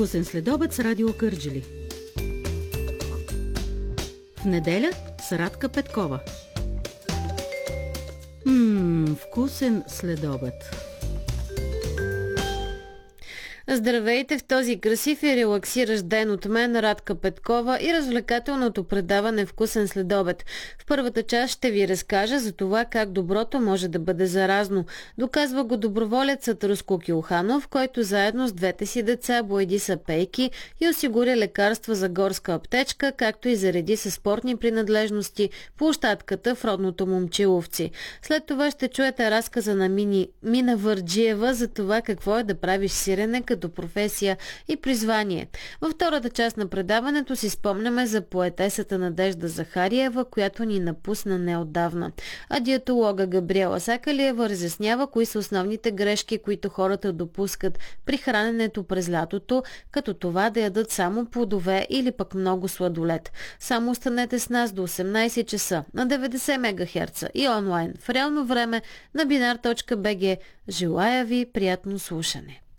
Вкусен следобед с Радио Кърджали. В неделя с Радка Петкова. Вкусен следобед. Здравейте в този красив и релаксиращ ден от мен, Радка Петкова, и развлекателното предаване Вкусен следобед. В първата част ще ви разкажа за това как доброто може да бъде заразно. Доказва го доброволецът Руско Килханов, който заедно с двете си деца бояди сапейки и осигуря лекарства за горска аптечка, както и зареди със спортни принадлежности площадката в родното Момчиловци. След това ще чуете разказа на Мина Върджиева за това какво е да правиш сирене като професия и призвание. Във втората част на предаването си спомняме за поетесата Надежда Захариева, която ни напусна неотдавна. А диетолога Габриела Сакалиева разяснява кои са основните грешки, които хората допускат при храненето през лятото, като това да ядат само плодове или пък много сладолед. Само останете с нас до 18 часа на 90 МГц и онлайн в реално време на binar.bg. Желая ви приятно слушане.